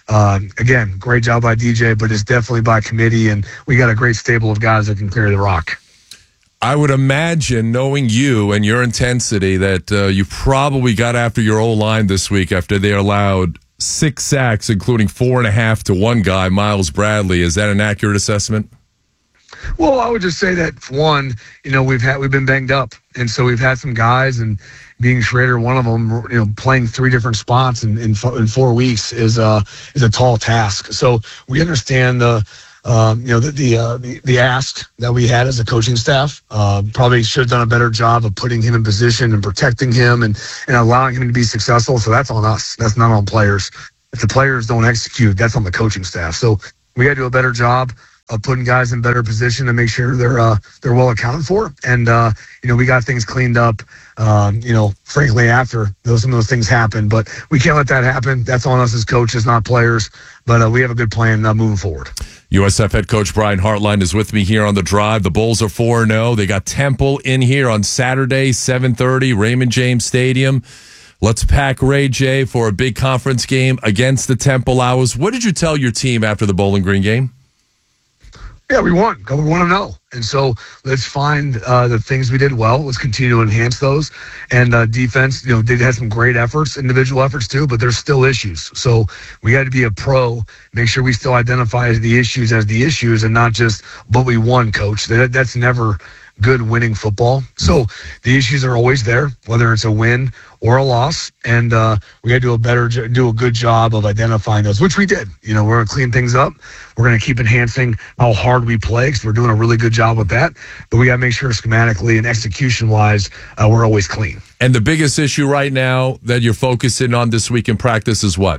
uh, again, great job by D J, but it's definitely by committee, and we got a great stable of guys that can carry the rock. I would imagine, knowing you and your intensity, that uh, you probably got after your O-line this week after they allowed six sacks, including four and a half to one guy, Miles Bradley. Is that an accurate assessment? Well, I would just say that, one, you know, we've had we've been banged up, and so we've had some guys, and being Schrader, one of them, you know, playing three different spots in in, in four weeks is uh is a tall task. So we understand the. Um, you know, the the, uh, the the ask that we had as a coaching staff. Uh, probably should have done a better job of putting him in position and protecting him and, and allowing him to be successful. So that's on us. That's not on players. If the players don't execute, that's on the coaching staff. So we got to do a better job of putting guys in better position to make sure they're uh, they're well accounted for. And uh, you know, we got things cleaned up. Um, you know, frankly, after those some of those things happen, but we can't let that happen. That's on us as coaches, not players. But uh, we have a good plan uh, moving forward. U S F head coach Brian Hartline is with me here on The Drive. The Bulls are four and oh. They got Temple in here on Saturday, seven thirty, Raymond James Stadium. Let's pack Ray J for a big conference game against the Temple Owls. What did you tell your team after the Bowling Green game? Yeah, we won. We want to know. And so let's find uh, the things we did well. Let's continue to enhance those. And uh, defense, you know, did have some great efforts, individual efforts too, but there's still issues. So we got to be a pro, make sure we still identify the issues as the issues and not just, but we won, coach. That, that's never good winning football. So the issues are always there, whether it's a win or a loss. And uh, we got to do a better, do a good job of identifying those, which we did. You know, we're going to clean things up. We're going to keep enhancing how hard we play because we're doing a really good job with that. But we got to make sure schematically and execution-wise, uh, we're always clean. And the biggest issue right now that you're focusing on this week in practice is what?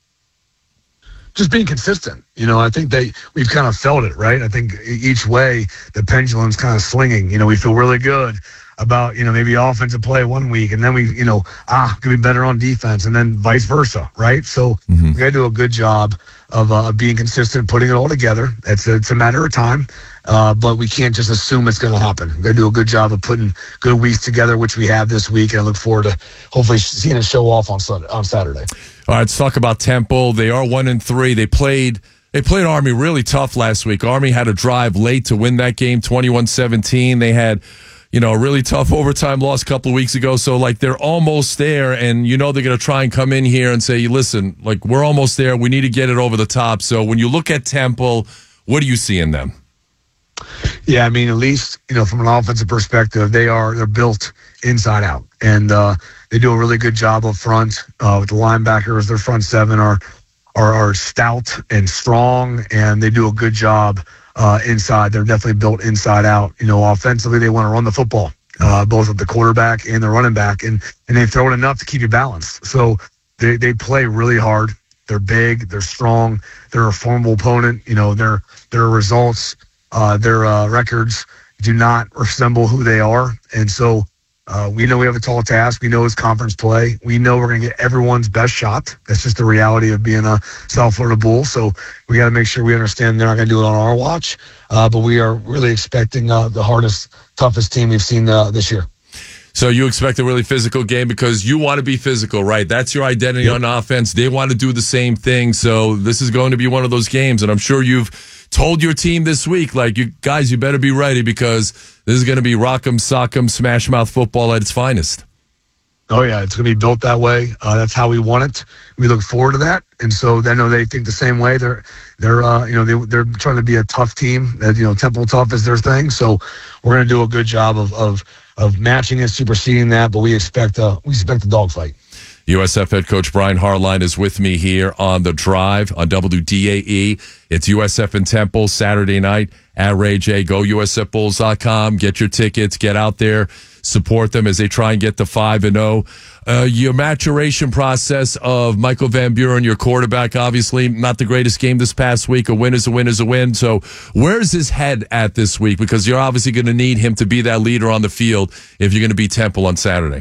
Just being consistent. You know, I think they we've kind of felt it, right? I think each way the pendulum's kind of swinging. You know, we feel really good about, you know, maybe offensive play one week, and then we, you know, ah, could be better on defense, and then vice versa, right? So mm-hmm. we got to do a good job of uh, being consistent, putting it all together. It's a, it's a matter of time, uh, but we can't just assume it's going to happen. We got to do a good job of putting good weeks together, which we have this week, and I look forward to hopefully seeing it show off on Sunday, on Saturday. All right, let's talk about Temple. They are one and three. They played they played Army really tough last week. Army had a drive late to win that game, twenty-one seventeen. They had, you know, a really tough overtime loss a couple of weeks ago. So, like, they're almost there, and you know they're going to try and come in here and say, listen, like, we're almost there. We need to get it over the top. So when you look at Temple, what do you see in them? Yeah, I mean, at least, you know, from an offensive perspective, they are they're built inside out, and uh, they do a really good job up front uh, with the linebackers. Their front seven are are, are stout and strong, and they do a good job uh, inside. They're definitely built inside out. You know, offensively, they want to run the football, uh, both with the quarterback and the running back, and and they throw it enough to keep you balanced. So they they play really hard. They're big. They're strong. They're a formidable opponent. You know, their their results. Uh, their uh, records do not resemble who they are. And so uh, we know we have a tall task. We know it's conference play. We know we're going to get everyone's best shot. That's just the reality of being a South Florida Bull. So we got to make sure we understand they're not going to do it on our watch. Uh, but we are really expecting uh, the hardest, toughest team we've seen uh, this year. So you expect a really physical game because you want to be physical, right? That's your identity yep. on offense. They want to do the same thing. So this is going to be one of those games. And I'm sure you've told your team this week, like, you guys, you better be ready because this is going to be rock'em, sock'em, smash mouth football at its finest. Oh, yeah, it's going to be built that way. Uh, that's how we want it. We look forward to that. And so I know they think the same way. They're, they're, uh, you know, they, they're trying to be a tough team. That, you know, Temple tough is their thing. So we're going to do a good job of, of, of matching it, superseding that. But we expect, uh, we expect a dogfight. U S F head coach Brian Hartline is with me here on The Drive on W D A E. It's U S F and Temple Saturday night at Ray J. Go U S F Bulls dot com. Get your tickets. Get out there. Support them as they try and get to five and oh. Uh, your maturation process of Michael Van Buren, your quarterback, obviously not the greatest game this past week. A win is a win is a win. So where's his head at this week? Because you're obviously going to need him to be that leader on the field if you're going to beat Temple on Saturday.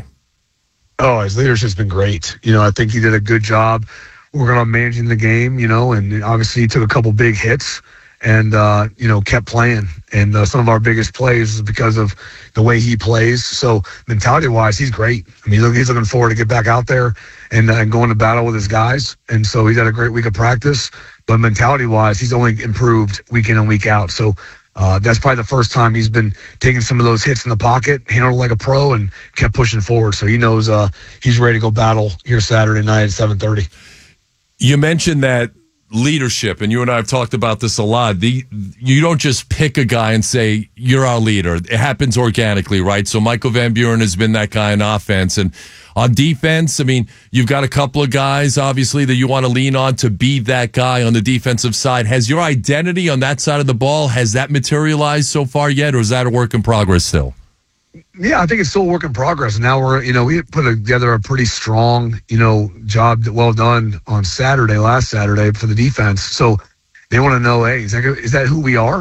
Oh, his leadership's been great. You know, I think he did a good job working on managing the game, you know, and obviously he took a couple big hits and, uh, you know, kept playing. And uh, some of our biggest plays is because of the way he plays. So mentality-wise, he's great. I mean, he's looking forward to get back out there and, uh, and going to battle with his guys. And so he's had a great week of practice. But mentality-wise, he's only improved week in and week out. So uh, that's probably the first time he's been taking some of those hits in the pocket, handled like a pro, and kept pushing forward. So he knows uh, he's ready to go battle here Saturday night at seven thirty. You mentioned that leadership, and you and I have talked about this a lot. The you don't just pick a guy and say, you're our leader. It happens organically, right? So Michael Van Buren has been that guy in offense. And on defense, I mean, you've got a couple of guys, obviously, that you want to lean on to be that guy on the defensive side. Has your identity on that side of the ball, has that materialized so far yet, or is that a work in progress still? Yeah, I think it's still a work in progress. Now we're, you know, we put together a pretty strong, you know, job, well done on Saturday, last Saturday for the defense. So they want to know, hey, is that, is that who we are?